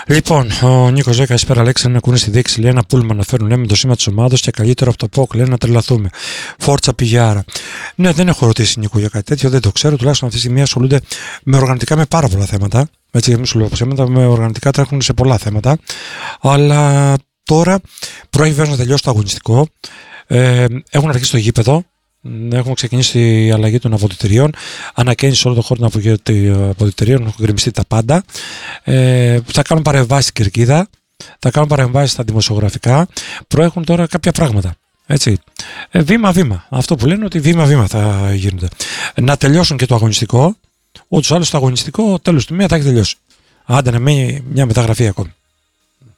Λοιπόν, ο Νίκος Ζέκα, καλησπέρα Αλέξη. Αν ακούνε στη δείξη, λέει ένα πούλμα να φέρουν με το σήμα της ομάδος και καλύτερο από το ΠΟΚ, λέει να τρελαθούμε. Φόρτσα πηγιάρα. Ναι, δεν έχω ρωτήσει Νίκο για κάτι τέτοιο, δεν το ξέρω. Τουλάχιστον αυτή τη στιγμή ασχολούνται με οργανωτικά με πάρα πολλά θέματα. Έτσι, μην σου λέω ψέματα, με οργανωτικά τρέχουν σε πολλά θέματα. Αλλά τώρα πρόκειται βέβαια να τελειώσει το αγωνιστικό. Έχουν αρχίσει το γήπεδο. Έχουμε ξεκινήσει η αλλαγή των αποδυτηρίων. Ανακαίνιση σε όλο το χώρο των αποδυτηρίων. Έχουν γκρεμιστεί τα πάντα. Θα κάνουν παρεμβάσεις στην κερκίδα. Θα κάνουν παρεμβάσεις στα δημοσιογραφικά. Προέχουν τώρα κάποια πράγματα. Έτσι. Βήμα-βήμα. Αυτό που λένε ότι βήμα-βήμα θα γίνονται. Να τελειώσουν και το αγωνιστικό. Ούτως άλλως το αγωνιστικό τέλος του μήνα θα έχει τελειώσει. Άντε να μείνει μια μεταγραφή ακόμη.